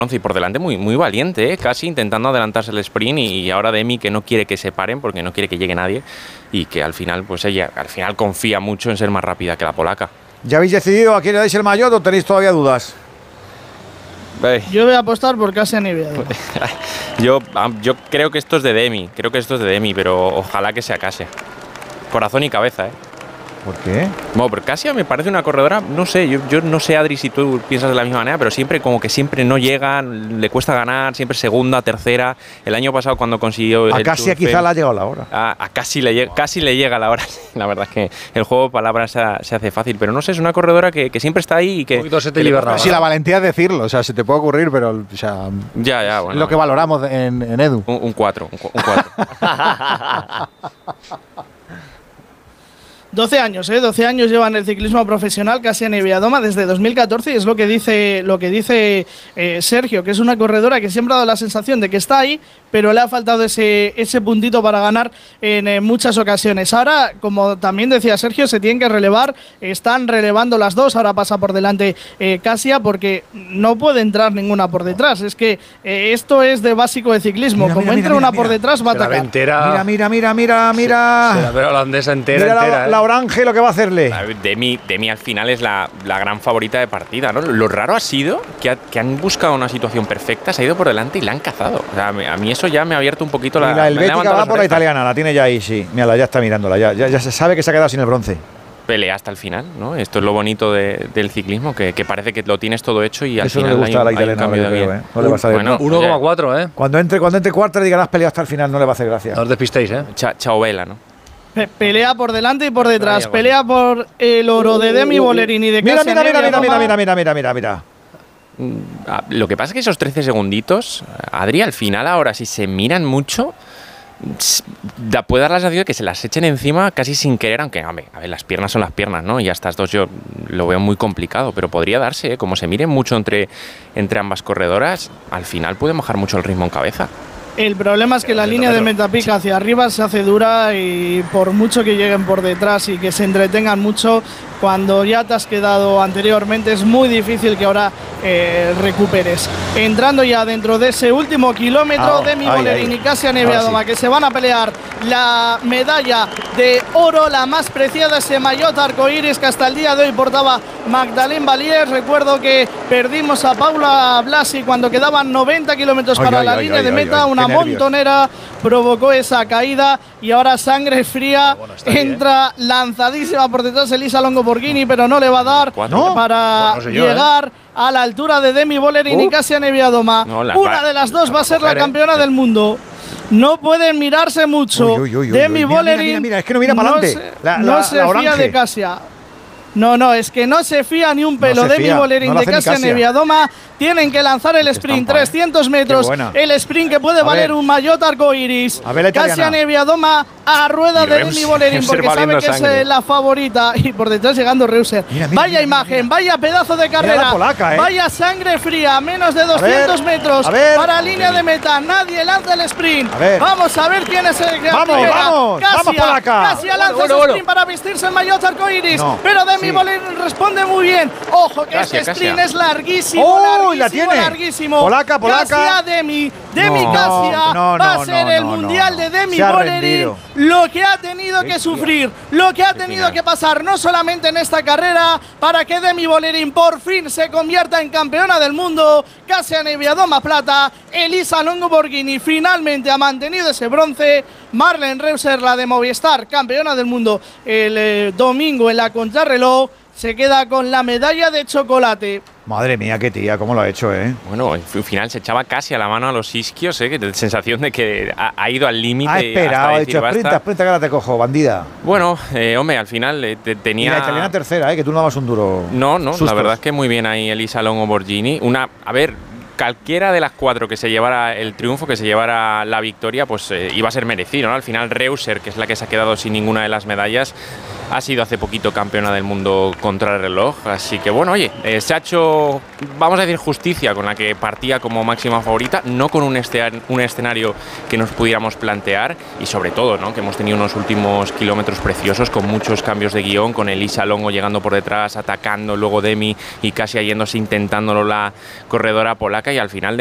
y por delante muy valiente, casi intentando adelantarse el sprint, y ahora Demi, que no quiere que se paren porque no quiere que llegue nadie, y que al final, pues ella confía mucho en ser más rápida que la polaca. ¿Ya habéis decidido a quién le dais el maillot o tenéis todavía dudas? Yo voy a apostar por Kasia Niewiadoma. yo creo que esto es de Demi, pero ojalá que sea Kasia. Corazón y cabeza, ¿eh? ¿Por qué? Bueno, pero Kasia me parece una corredora, no sé, yo no sé, Adri, si tú piensas de la misma manera, pero siempre no llega, le cuesta ganar, siempre segunda, tercera. El año pasado cuando consiguió... A Kasia quizá le ha llegado la hora. A casi le llega la hora. La verdad es que el juego de palabras se hace fácil, pero no sé, es una corredora que siempre está ahí y que... Un poquito se te libera. Sí, la valentía es decirlo, o sea, se te puede ocurrir, pero o sea, ya, bueno, lo que valoramos en Edu. Un 4. 12 años, 12 años lleva en el ciclismo profesional Kasia Niewiadoma desde 2014, y es lo que dice Sergio, que es una corredora que siempre ha dado la sensación de que está ahí, pero le ha faltado ese puntito para ganar en muchas ocasiones. Ahora, como también decía Sergio, se tienen que relevar, están relevando las dos, ahora pasa por delante Kasia porque no puede entrar ninguna por detrás, es que esto es de básico de ciclismo, entre una por detrás va a atacar. Mira. Se la ve holandesa entera. La Orange lo que va a hacerle. Demi al final es la gran favorita de partida, ¿no? Lo raro ha sido que han buscado una situación perfecta, se ha ido por delante y la han cazado. O sea, a mí eso ya me ha abierto un poquito la helvética va por la italiana, la tiene ya ahí, sí. Mírala, ya está mirándola, ya se sabe que se ha quedado sin el bronce. Pelea hasta el final, ¿no? Esto es lo bonito del ciclismo, que parece que lo tienes todo hecho y al eso final no le gusta a la italiana, no le va a salir. Bueno, 1,4, ¿eh? Cuando entre cuarta le diga has peleado hasta el final, no le va a hacer gracia. No os despistéis, ¿eh? Chao vela, ¿no? Pelea por delante y por detrás. Pelea por el oro de Demi Volerini y de Kasia Niewiadoma. Mira. Lo que pasa es que esos 13 segunditos, Adri, al final ahora si se miran mucho, puede dar la sensación de que se las echen encima casi sin querer, aunque a ver, las piernas son las piernas, ¿no? Y a estas dos yo lo veo muy complicado, pero podría darse, ¿eh? Como se miren mucho entre ambas corredoras, al final puede mojar mucho el ritmo en cabeza. El problema es que la línea de metapica hacia arriba se hace dura, y por mucho que lleguen por detrás y que se entretengan mucho, cuando ya te has quedado anteriormente es muy difícil que ahora recuperes. Entrando ya dentro de ese último kilómetro, Demi Volerini y Kasia Niewiadoma, que se van a pelear la medalla de oro, la más preciada, ese maillot arcoíris que hasta el día de hoy portaba Magdalene Valier. Recuerdo que perdimos a Paula Blasi cuando quedaban 90 kilómetros para la línea de meta. Una montonera provocó esa caída y ahora sangre fría. Entra lanzadísima por detrás Elisa Longo Borghini, pero no le va a dar para llegar a la altura de Demi Volerini y Kasia Niewiadoma. Una de las dos va a ser la campeona del mundo. No pueden mirarse mucho. Demi Volerini, mira, es que no mira para adelante. No se fía de Kasia. No, es que no se fía ni un pelo. Demi Volerini de Kasia Niewiadoma tienen que lanzar el sprint, 300 metros, el sprint que puede valer un maillot arcoiris. Kasia Niewiadoma a rueda de Demi Volerini porque sabe que es la favorita, y por detrás llegando Reuser. Vaya imagen, vaya pedazo de carrera, vaya sangre fría, menos de 200 metros para línea de meta, nadie lanza el sprint. Vamos a ver quién es el que vamos, Kasia lanza el sprint para vestirse el maillot arcoiris, pero Demi Volerini responde muy bien. Ojo que este sprint es larguísimo. Larguísimo. Polaca. Kasia Demi Kasia va a ser el mundial de Demi Volerini. Lo que ha tenido que sufrir, lo que ha tenido que pasar, no solamente en esta carrera, para que Demi Volerini por fin se convierta en campeona del mundo. Kasia Niewiadoma plata, Elisa Longo Borghini finalmente ha mantenido ese bronce. Marlene Reuser, la de Movistar, campeona del mundo el domingo en la contrarreloj, se queda con la medalla de chocolate. Madre mía, qué tía, cómo lo ha hecho, ¿eh? Bueno, al final se echaba casi a la mano a los isquios, ¿eh? Que de sensación de que ha ido al límite. Ha esperado, ha dicho, sprinta, que ahora te cojo, bandida. Bueno, hombre, al final tenía... Y la italiana tercera, que tú no dabas un duro. No, la verdad es que muy bien ahí Elisa Longo Borghini. Cualquiera de las cuatro que se llevara el triunfo, que se llevara la victoria, pues iba a ser merecido, ¿no? Al final Reuser, que es la que se ha quedado sin ninguna de las medallas, ha sido hace poquito campeona del mundo contrarreloj. Así que bueno, oye, se ha hecho, vamos a decir, justicia con la que partía como máxima favorita, no con un escenario que nos pudiéramos plantear, y sobre todo, ¿no?, que hemos tenido unos últimos kilómetros preciosos con muchos cambios de guión, con Elisa Longo llegando por detrás, atacando, luego Demi y casi yéndose intentándolo la corredora polaca, y al final